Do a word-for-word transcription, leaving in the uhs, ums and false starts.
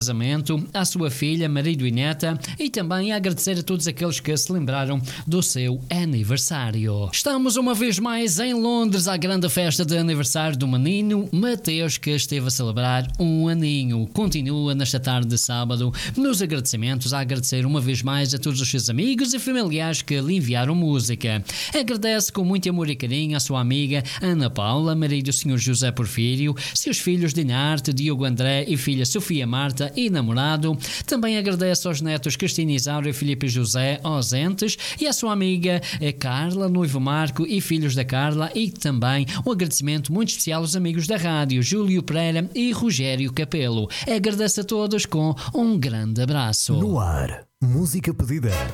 casamento, à sua filha, marido e neta, e também a agradecer a todos aqueles que se lembraram do seu aniversário. Estamos uma vez mais em Londres à grande festa de aniversário do menino Mateus, que esteve a celebrar um aninho. Continua nesta tarde de sábado nos agradecimentos a agradecer uma vez mais a todos os seus amigos e familiares que lhe enviaram música. Agradece com muito amor e carinho à sua amiga Ana Paula, marido do senhor José Porfírio, seus filhos Dinarte, Diogo André e filha Sofia Marta e namorado. Também agradece aos netos Cristina Isaura e Filipe José ausentes e à sua amiga Carla, noivo Marco e filhos da Carla, e também um agradecimento muito especial aos amigos da rádio Júlio Pereira e Rogério Capelo. Agradece a todos com um grande abraço. No ar, música pedida.